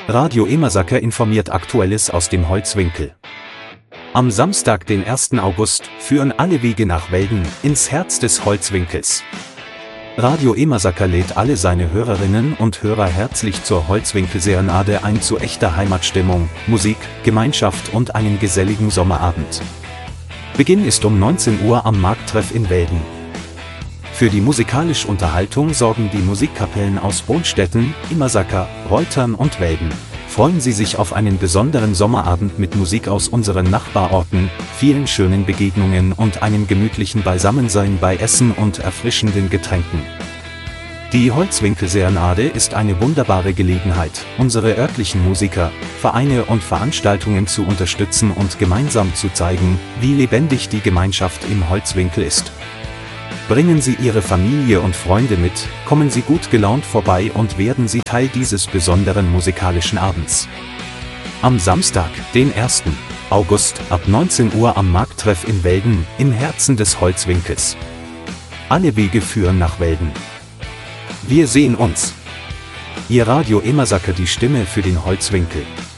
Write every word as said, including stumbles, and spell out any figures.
Radio Emersaker informiert Aktuelles aus dem Holzwinkel. Am Samstag, den ersten August, führen alle Wege nach Welden, ins Herz des Holzwinkels. Radio Emersaker lädt alle seine Hörerinnen und Hörer herzlich zur Holzwinkel-Serenade ein, zu echter Heimatstimmung, Musik, Gemeinschaft und einem geselligen Sommerabend. Beginn ist um neunzehn Uhr am Markttreff in Welden. Für die musikalische Unterhaltung sorgen die Musikkapellen aus Brunstetten, Emersaker, Reutern und Welden. Freuen Sie sich auf einen besonderen Sommerabend mit Musik aus unseren Nachbarorten, vielen schönen Begegnungen und einem gemütlichen Beisammensein bei Essen und erfrischenden Getränken. Die Holzwinkel-Serenade ist eine wunderbare Gelegenheit, unsere örtlichen Musiker, Vereine und Veranstaltungen zu unterstützen und gemeinsam zu zeigen, wie lebendig die Gemeinschaft im Holzwinkel ist. Bringen Sie Ihre Familie und Freunde mit, kommen Sie gut gelaunt vorbei und werden Sie Teil dieses besonderen musikalischen Abends. Am Samstag, den ersten August, ab neunzehn Uhr am Markttreff in Welden, im Herzen des Holzwinkels. Alle Wege führen nach Welden. Wir sehen uns. Ihr Radio Emersaker, die Stimme für den Holzwinkel.